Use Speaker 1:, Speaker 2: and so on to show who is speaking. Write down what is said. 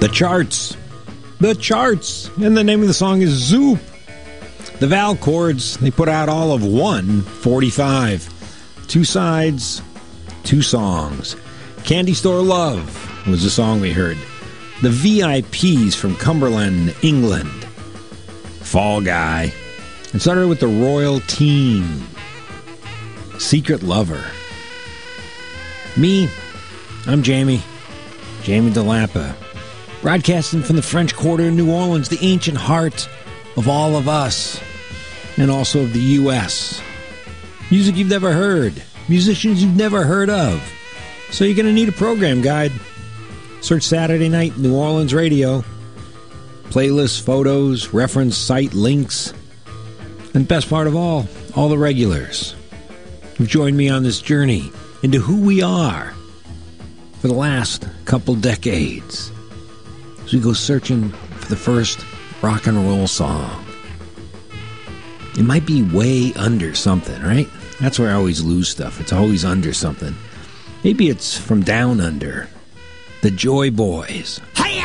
Speaker 1: The Charts. The Charts. And the name of the song is Zoop. The Val Chords, they put out all of 145. 2 sides, 2 songs. Candy Store Love was the song we heard. The VIPs from Cumberland, England. Fall Guy. It started with the Royal Team. Secret Lover. Me, I'm Jamie DeLappa. Broadcasting from the French Quarter in New Orleans, the ancient heart of all of us. And also of the U.S. Music you've never heard. Musicians you've never heard of. So you're going to need a program guide. Search Saturday Night New Orleans Radio. Playlists, photos, reference site links. And best part of all the regulars who've joined me on this journey into who we are for the last couple decades. As we go searching for the first rock and roll song. It might be way under something, right? That's where I always lose stuff. It's always under something. Maybe it's from Down Under. The Joy Boys. Hiya!